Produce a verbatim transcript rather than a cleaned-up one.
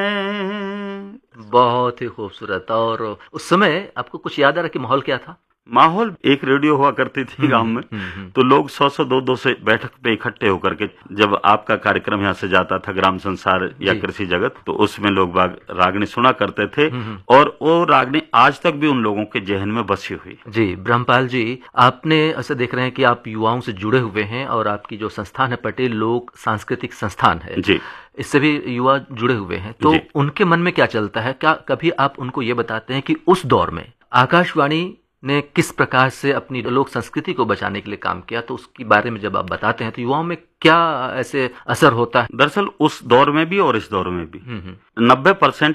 बहुत ही खूबसूरत। और उस समय आपको कुछ याद आ रहा कि माहौल क्या था? माहौल, एक रेडियो हुआ करती थी गांव में, तो लोग सौ सौ दो दो से बैठक पे इकट्ठे होकर के, जब आपका कार्यक्रम यहाँ से जाता था ग्राम संसार या कृषि जगत, तो उसमें लोग बाग रागनी सुना करते थे, और वो रागनी आज तक भी उन लोगों के जहन में बसी हुई। जी ब्रह्मपाल जी, आपने ऐसा देख रहे हैं कि आप युवाओं से जुड़े हुए हैं और आपकी जो संस्थान है पटेल लोक सांस्कृतिक संस्थान है जी, इससे भी युवा जुड़े हुए हैं, तो उनके मन में क्या चलता है? क्या कभी आप उनको ये बताते हैं कि उस दौर में आकाशवाणी ने किस प्रकार से अपनी लोक संस्कृति को बचाने के लिए काम किया, तो उसके बारे में जब आप बताते हैं तो युवाओं में क्या ऐसे असर होता है? दरअसल उस दौर में भी और इस दौर में भी नब्बे परसेंट